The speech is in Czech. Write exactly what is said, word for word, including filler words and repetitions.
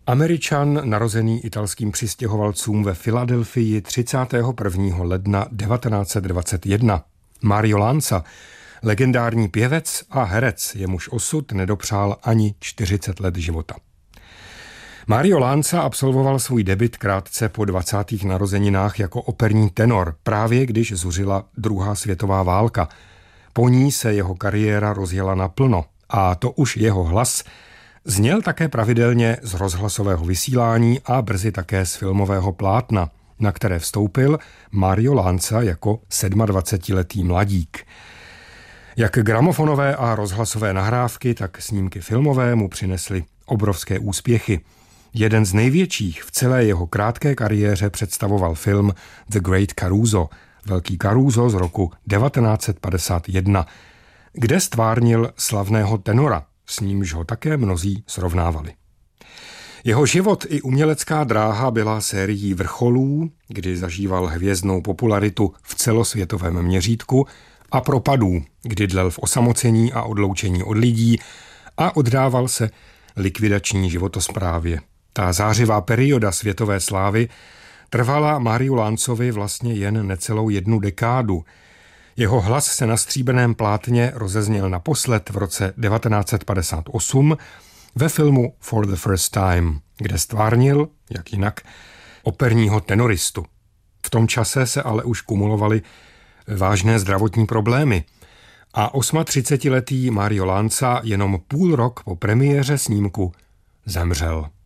Američan, narozený italským přistěhovalcům ve Filadelfii třicátého prvního ledna devatenáct set dvacet jedna. Mario Lanza, legendární pěvec a herec, jemuž osud nedopřál ani čtyřicet let života. Mario Lanza absolvoval svůj debut krátce po dvacátých narozeninách jako operní tenor, právě když zuřila druhá světová válka. Po ní se jeho kariéra rozjela naplno a to už jeho hlas zněl také pravidelně z rozhlasového vysílání a brzy také z filmového plátna, na které vstoupil Mario Lanza jako sedmadvacetiletý mladík. Jak gramofonové a rozhlasové nahrávky, tak snímky filmové mu přinesly obrovské úspěchy. Jeden z největších v celé jeho krátké kariéře představoval film The Great Caruso, Velký Caruso z roku devatenáct set padesát jedna, kde stvárnil slavného tenora, s nímž ho také mnozí srovnávali. Jeho život i umělecká dráha byla sérií vrcholů, kdy zažíval hvězdnou popularitu v celosvětovém měřítku, a propadů, kdy dlel v osamocení a odloučení od lidí a oddával se likvidační životosprávě. Ta zářivá perioda světové slávy trvala Mariu Lanzovi vlastně jen necelou jednu dekádu. Jeho hlas se na stříbrném plátně rozezněl naposled v roce devatenáct set padesát osm ve filmu For the First Time, kde stvárnil, jak jinak, operního tenoristu. V tom čase se ale už kumulovaly vážné zdravotní problémy a třicetiosmiletý Mario Lanza jenom půl rok po premiéře snímku zemřel.